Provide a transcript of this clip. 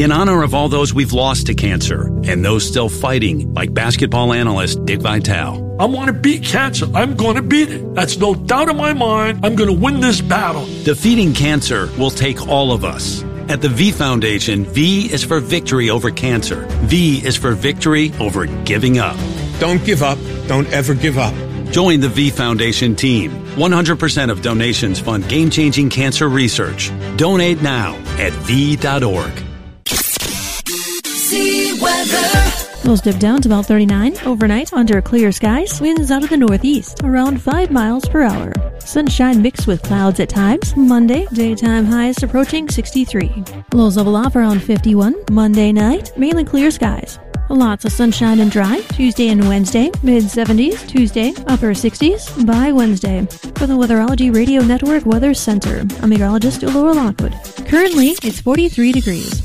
In honor of all those we've lost to cancer and those still fighting, like basketball analyst Dick Vitale. I want to beat cancer. I'm going to beat it. That's no doubt in my mind. I'm going to win this battle. Defeating cancer will take all of us. At the V Foundation, V is for victory over cancer. V is for victory over giving up. Don't give up. Don't ever give up. Join the V Foundation team. 100% of donations fund game-changing cancer research. Donate now at V.org. We'll dip down to about 39 overnight under clear skies. Winds out of the northeast, around 5 miles per hour. Sunshine mixed with clouds at times. Monday, daytime highs approaching 63. Lows level off around 51. Monday night, mainly clear skies. Lots of sunshine and dry. Tuesday and Wednesday, mid-70s. Tuesday, upper 60s by Wednesday. For the Weatherology Radio Network Weather Center, I'm meteorologist Laura Lockwood. Currently, it's 43 degrees.